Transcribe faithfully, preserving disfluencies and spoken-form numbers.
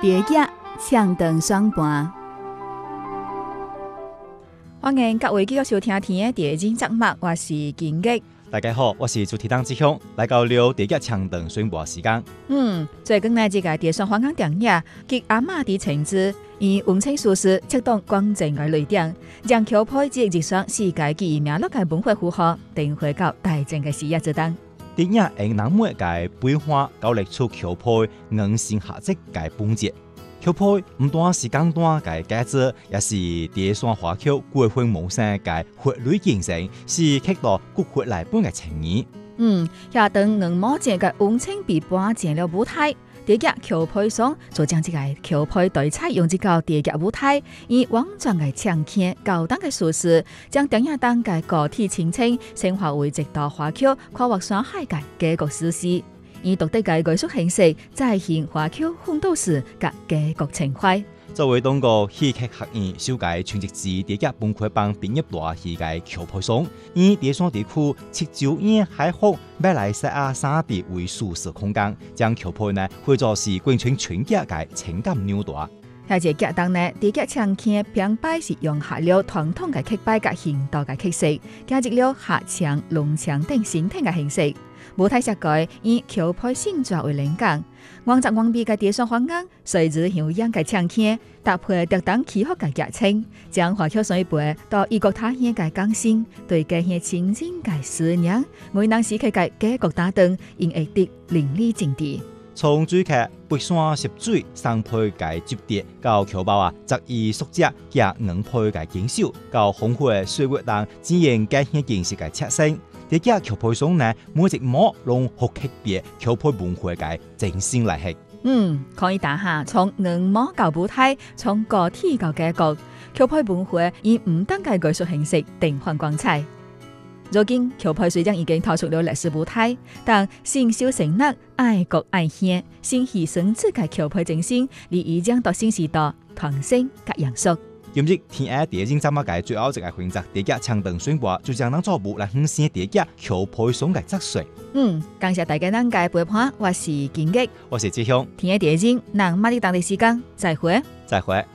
蝶仔唱长双盘。 欢迎各位继续收听天的第二集节目，我是金吉。 大家好，我是主持人志雄，来到了蝶仔唱长宣播时间。 嗯，最近呢，这个电视香港电影《吉阿嬷的橙子》以文青叙事策动光正嘅泪点，将裘配这日上世界记忆名录嘅文化符号定回到大众嘅视野之中。 电影用人物嘅变化，搞列出裘配硬性下质嘅本质。裘配唔单是简单嘅介质，也是第三花裘过分无声嘅法律形成，是刻到骨血来本嘅情义。 嗯，遐当两毛钱嘅文青被搬进了舞台，第一裘配上就将这个裘配对彩用这个第一舞台，以婉转嘅唱腔、高档嘅叙事，将电影当嘅个体情青升华为一道花裘跨越山海嘅结局史诗。以独特嘅艺术形式再现花裘奋斗史嘅结局情怀。 作为当个戏剧学院首届全职之第一文化帮毕业大戏嘅裘配上，以第三地区七洲沿海河马来西亚三地为舒适空间，将裘配呢会作是贯穿全家嘅情感纽带。 下一个当呢，第一唱腔编排是用下了传统嘅曲摆甲行道嘅曲式，加入了下腔、龙腔等新听嘅形式。舞台设计以裘配性质为灵感，原汁原味嘅地上环境，随之像样嘅唱腔，搭配特当起伏嘅剧情，将花裘水背到异国他乡嘅感性，对家乡亲情嘅思念，每当时刻嘅结局打灯，因会得淋漓尽致。 从主剧北山涉水三配嘅集叠，到裘包啊择衣塑只加硬配嘅坚守，到丰富嘅岁月当展现家乡形式嘅特性。第一裘配上呢，每一幕拢好特别，裘配文化嘅精心来系。 嗯，可以打下从硬幕到舞台，从个体到结局，裘配文化以唔同嘅艺术形式定换光彩。如今裘配虽然已经踏出了历史舞台，但信守承诺、爱国爱乡、心系生子嘅裘配精神，你已将到新时代传承甲延续。 今日天下第一集节目嘅最後一個環節，第一唱長宣播，就將咱作務來獻獻第一裘配上嘅質素。 嗯，感謝大家咱嘅陪伴，我是金吉， 我是志雄， 天下第一集，咱馬里當地時間再會， 再會。